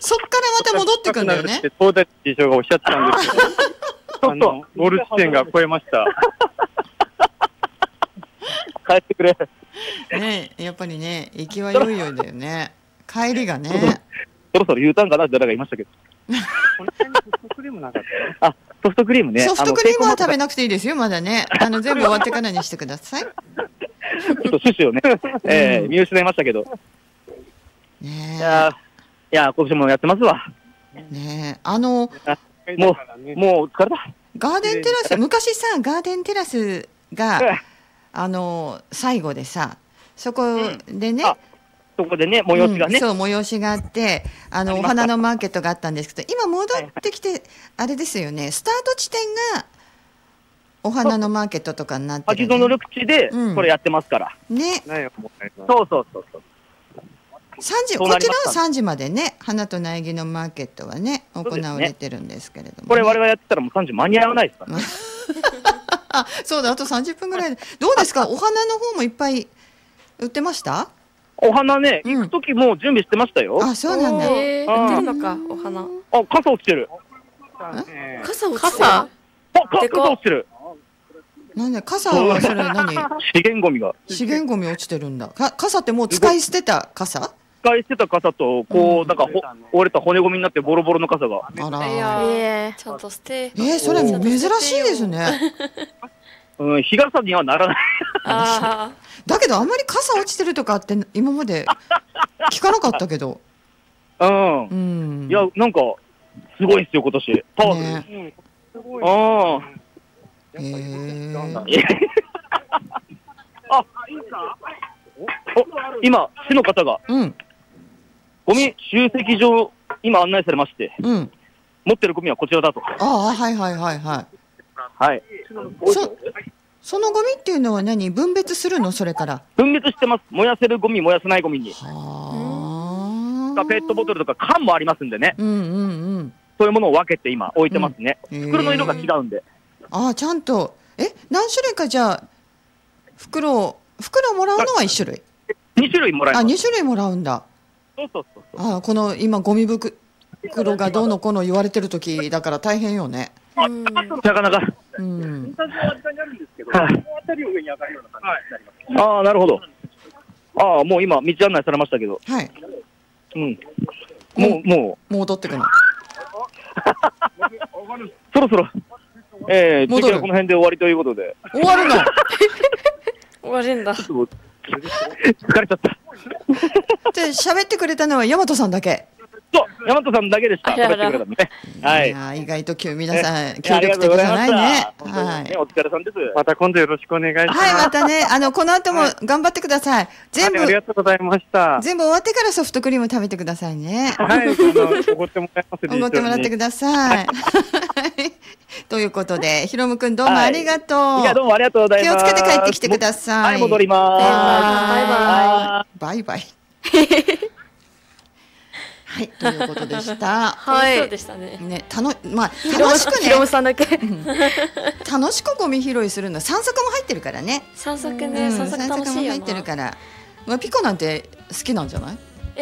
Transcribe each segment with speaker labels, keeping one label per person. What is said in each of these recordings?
Speaker 1: そっからまた戻ってくんだよね。
Speaker 2: 東大師匠がおっしゃってたんですけど、ちょっとゴール地点が超えました。帰ってくれ。
Speaker 1: ね、やっぱりね、行きはよいよいだよね。帰りがね。
Speaker 2: そろそろ U ターンかなって誰が言いましたけど。この辺にソフトクリームなかった。あ、ソフトクリームね。
Speaker 1: ソフトクリームは食べなくていいですよ、まだね。全部終わってからにしてください。
Speaker 2: ちょっと趣旨をね、見失いましたけど。
Speaker 1: ね
Speaker 2: いや、今年もやってますわ。
Speaker 1: ね
Speaker 2: もう疲れた。
Speaker 1: ガーデンテラス、昔さ、ガーデンテラスが、最後でさ、そこでね、
Speaker 2: そこでね、催しがね。
Speaker 1: そう、催しがあって、お花のマーケットがあったんですけど、今戻ってきて、あれですよね、スタート地点が、お花のマーケットとかになってる、ね。
Speaker 2: 滝園緑地で、これやってますから。
Speaker 1: ね。
Speaker 2: そう。
Speaker 1: 3時、こちらは3時までね、花と苗木のマーケットはね、行われてるんですけれども、ね。
Speaker 2: これ我々やってたらもう3時間に合わないですからね。
Speaker 1: そうだ、あと30分ぐらいで。どうですか、お花の方もいっぱい売ってました？
Speaker 2: お花ね、行くときも準備してましたよ。
Speaker 1: あ、そうなんだ。
Speaker 3: 売ってるのか、お花。
Speaker 2: あ、傘落ちてる。
Speaker 3: 傘落ちてる。傘
Speaker 2: 落ちてる。
Speaker 1: なんで、傘はそれ何？
Speaker 2: 資源ゴミが。
Speaker 1: 資源ゴミ落ちてるんだ。傘ってもう使い捨てた傘？
Speaker 2: 使い捨てた傘と、こう、なんか折れた骨ゴミになってボロボロの傘が。
Speaker 1: あら。
Speaker 3: ちゃんと捨て。
Speaker 1: それ珍しいですね。
Speaker 2: 日傘にはならない。
Speaker 1: だけどあんまり傘落ちてるとかって今まで聞かなかったけど。
Speaker 2: いや、なんか、すごいですよ、今年。パワフル。今、市の方が、ゴミ集積場、今案内されまして、持ってるゴミはこちらだと。
Speaker 1: はい。そのゴミっていうのは何？分別するの？それから。
Speaker 2: 分別してます。燃やせるゴミ、燃やせないゴミに。ペットボトルとか缶もありますんでね。そういうものを分けて今置いてますね。袋の色が違うんで。
Speaker 1: ちゃんと。何種類かじゃあ、袋をもらうのは1種類。
Speaker 2: 2種類もらえます。
Speaker 1: 2種類もらうんだ。
Speaker 2: そう。
Speaker 1: この今ゴミ袋がどうのこうの言われてる時だから大変よね。
Speaker 2: なかなか。なるほど。もう今道案内されましたけど。
Speaker 1: はい。
Speaker 2: もう
Speaker 1: 戻ってくの。
Speaker 2: そろそろ。次はこの辺で終わりということで。
Speaker 1: 終わるの？
Speaker 3: 終わるんだ。
Speaker 2: 疲れちゃった。
Speaker 1: で、喋ってくれたのは大和さんだけ。
Speaker 2: そう、大和さんだけでした。喋ってくれたのね。はい。
Speaker 1: 意外と皆さん協力的じゃないね。
Speaker 2: はい。お疲れさんです。また今度よろしくお願いします。
Speaker 1: はい、またね、この後も頑張ってください。全部。
Speaker 2: ありがとうございました。
Speaker 1: 全部終わってからソフトクリーム食べてくださいね。
Speaker 2: はい、おごってもらいます。
Speaker 1: おごってもらってください。ということで、ひろむくんどうもありがとう。
Speaker 2: いや、どうもありがとうございます。
Speaker 1: 気をつけて帰ってきてください。
Speaker 2: はい、戻ります。
Speaker 1: バイバイ。はい、ということでした。
Speaker 3: はい。そうでしたね。
Speaker 1: 楽しくね。
Speaker 3: ひろむさんだけ。
Speaker 1: 楽しくゴミ拾いするの、散策も入ってるからね。
Speaker 3: 散策ね、散策楽しいよな。
Speaker 1: 入ってるから。ピコなんて好きなんじゃない？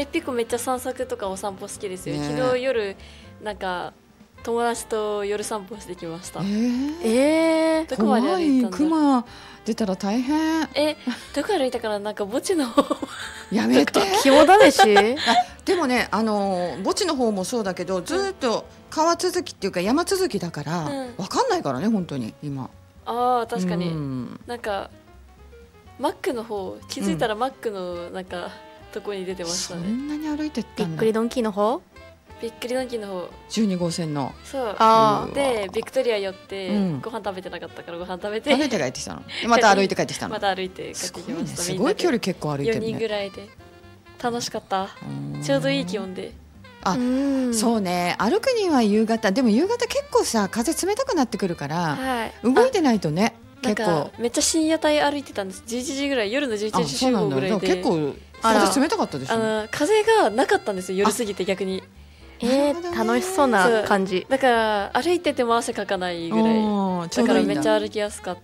Speaker 3: ピコめっちゃ散策とかお散歩好きですよ。昨日夜なんか友達と夜散歩してきました。どこまで歩いたんだ？
Speaker 1: クマ出たら大変。
Speaker 3: どこ歩いたからなんか墓地の方。
Speaker 1: やめて。
Speaker 3: 肝試し？
Speaker 1: でもね、墓地の方もそうだけど、ずっと川続きっていうか山続きだから、わかんないからね、本当に今。
Speaker 3: 確かに。なんかマックの方、気づいたらマックのなんかとこに出てましたね。
Speaker 1: そんなに歩いてったんだ。
Speaker 4: びっくりドンキーの方？
Speaker 3: びっくりドンキーの方。
Speaker 1: 12号線の。
Speaker 3: そう。でビクトリア寄ってご飯食べてなかったからご飯食べて。
Speaker 1: 食べて帰ってきたの。また歩いて帰ってきたの。
Speaker 3: また歩いて帰ってきました。
Speaker 1: すごい距離結構歩いてるね。
Speaker 3: 4人ぐらいで楽しかった。ちょうどいい気温で。
Speaker 1: そうね、歩くには夕方、でも夕方結構さ、風冷たくなってくるから、動いてないとね。
Speaker 3: 結構めっちゃ深夜帯歩いてたんです。11時ぐらい、夜の11時集合ぐらいで。
Speaker 1: 結構風冷たかったでしょ。
Speaker 3: 風がなかったんですよ、夜過ぎて逆に。
Speaker 4: 楽しそうな感じ。
Speaker 3: だから歩いてても汗かかないぐらい。だからめっちゃ歩きやすかった。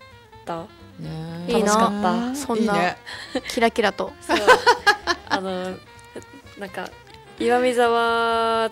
Speaker 4: いいな、そんなキラキラと。
Speaker 3: なんか岩見沢